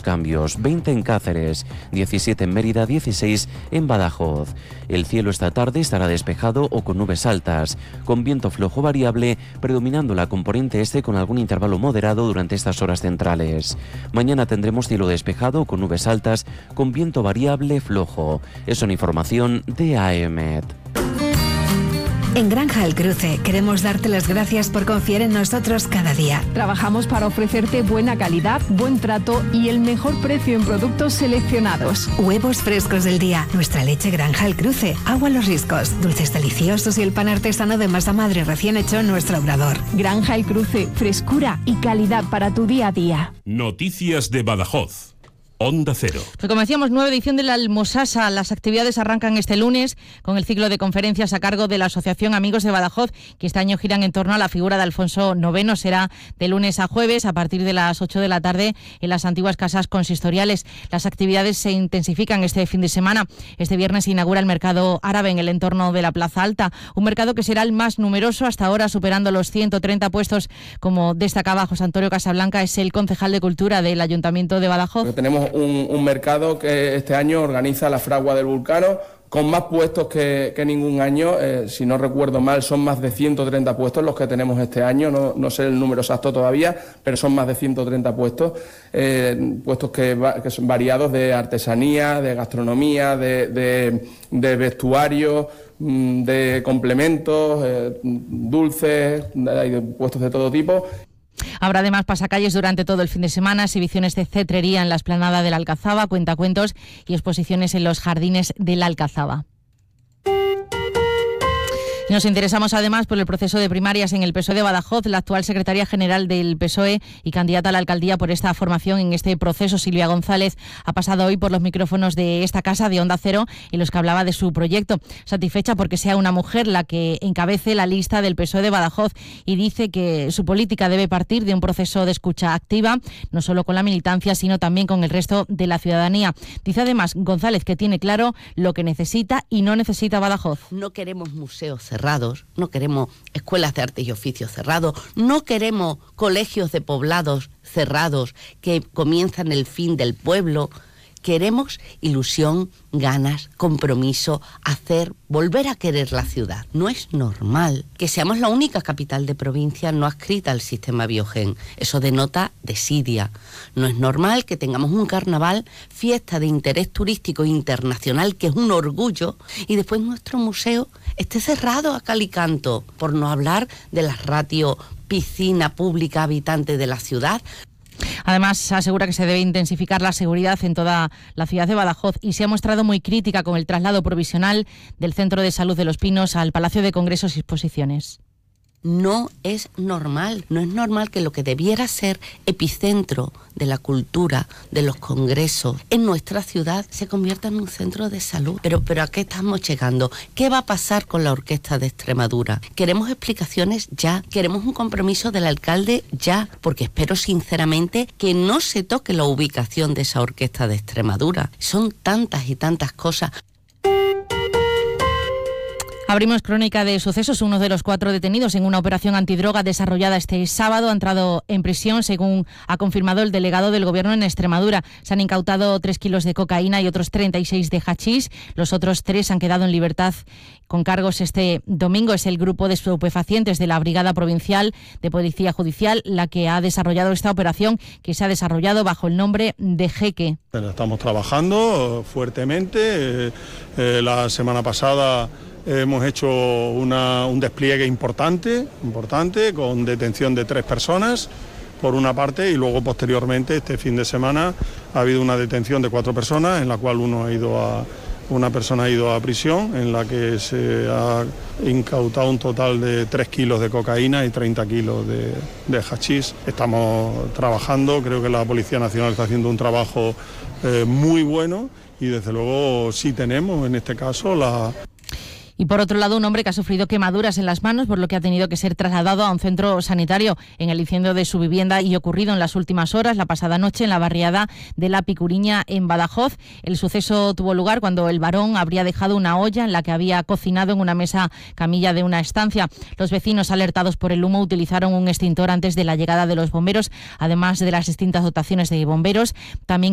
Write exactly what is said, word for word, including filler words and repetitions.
cambios, veinte en Cáceres, diecisiete en Mérida, dieciséis en Badajoz. El cielo esta tarde estará despejado o con nubes altas, con viento flojo variable, predominando la componente este con algún intervalo moderado durante estas horas centrales. Mañana tendremos cielo despejado o con nubes altas, con viento variable flojo. Es una información de A E M E T. En Granja El Cruce queremos darte las gracias por confiar en nosotros cada día. Trabajamos para ofrecerte buena calidad, buen trato y el mejor precio en productos seleccionados. Huevos frescos del día, nuestra leche Granja El Cruce, agua Los Riscos, dulces deliciosos y el pan artesano de masa madre recién hecho en nuestro obrador. Granja El Cruce, frescura y calidad para tu día a día. Noticias de Badajoz. Onda Cero. Pues como decíamos, nueva edición de la Almosasa. Las actividades arrancan este lunes con el ciclo de conferencias a cargo de la Asociación Amigos de Badajoz, que este año giran en torno a la figura de Alfonso noveno. Será de lunes a jueves a partir de las ocho de la tarde en las antiguas casas consistoriales. Las actividades se intensifican este fin de semana. Este viernes se inaugura el mercado árabe en el entorno de la Plaza Alta, un mercado que será el más numeroso hasta ahora, superando los ciento treinta puestos, como destacaba José Antonio Casablanca, es el concejal de Cultura del Ayuntamiento de Badajoz. Tenemos Un, un mercado que este año organiza la Fragua del Vulcano, con más puestos que, que ningún año. Eh, si no recuerdo mal, son más de ciento treinta puestos los que tenemos este año. No, no sé el número exacto todavía, pero son más de ciento treinta puestos, eh, puestos que, que son variados de artesanía, de gastronomía, de, de, de vestuario, de complementos, eh, dulces, hay puestos de todo tipo. Habrá además pasacalles durante todo el fin de semana, exhibiciones de cetrería en la explanada de la Alcazaba, cuentacuentos y exposiciones en los jardines de la Alcazaba. Nos interesamos además por el proceso de primarias en el P S O E de Badajoz. La actual secretaria general del P S O E y candidata a la alcaldía por esta formación en este proceso, Silvia González, ha pasado hoy por los micrófonos de esta casa de Onda Cero y los que hablaba de su proyecto. Satisfecha porque sea una mujer la que encabece la lista del P S O E de Badajoz, y dice que su política debe partir de un proceso de escucha activa, no solo con la militancia, sino también con el resto de la ciudadanía. Dice además González que tiene claro lo que necesita y no necesita Badajoz. No queremos museos cerrados, no queremos escuelas de artes y oficios cerrados, no queremos colegios de poblados cerrados que comienzan el fin del pueblo. Queremos ilusión, ganas, compromiso, hacer, volver a querer la ciudad. No es normal que seamos la única capital de provincia no adscrita al sistema Biogen. Eso denota desidia. No es normal que tengamos un carnaval, fiesta de interés turístico internacional, que es un orgullo, y después nuestro museo esté cerrado a cal y canto, por no hablar de las ratios piscina pública habitante de la ciudad. Además, asegura que se debe intensificar la seguridad en toda la ciudad de Badajoz y se ha mostrado muy crítica con el traslado provisional del Centro de Salud de Los Pinos al Palacio de Congresos y Exposiciones. No es normal, no es normal que lo que debiera ser epicentro de la cultura, de los congresos, en nuestra ciudad se convierta en un centro de salud. Pero, pero ¿a qué estamos llegando? ¿Qué va a pasar con la Orquesta de Extremadura? Queremos explicaciones ya, queremos un compromiso del alcalde ya, porque espero sinceramente que no se toque la ubicación de esa Orquesta de Extremadura. Son tantas y tantas cosas. Abrimos crónica de sucesos. Uno de los cuatro detenidos en una operación antidroga desarrollada este sábado ha entrado en prisión, según ha confirmado el delegado del Gobierno en Extremadura. Se han incautado tres kilos de cocaína y otros treinta y seis de hachís. Los otros tres han quedado en libertad con cargos este domingo. Es el grupo de estupefacientes de la Brigada Provincial de Policía Judicial la que ha desarrollado esta operación, que se ha desarrollado bajo el nombre de Jeque. Estamos trabajando fuertemente. Eh, eh, la semana pasada hemos hecho una, un despliegue importante, importante, con detención de tres personas, por una parte, y luego posteriormente, este fin de semana, ha habido una detención de cuatro personas, en la cual uno ha ido a, una persona ha ido a prisión, en la que se ha incautado un total de tres kilos de cocaína y treinta kilos de, de hachís. Estamos trabajando, creo que la Policía Nacional está haciendo un trabajo eh, muy bueno, y desde luego sí tenemos, en este caso, la... Y por otro lado, un hombre que ha sufrido quemaduras en las manos, por lo que ha tenido que ser trasladado a un centro sanitario en el incendio de su vivienda, y ocurrido en las últimas horas, la pasada noche, en la barriada de La Picuriña, en Badajoz. El suceso tuvo lugar cuando el varón habría dejado una olla en la que había cocinado en una mesa camilla de una estancia. Los vecinos, alertados por el humo, utilizaron un extintor antes de la llegada de los bomberos, además de las distintas dotaciones de bomberos. También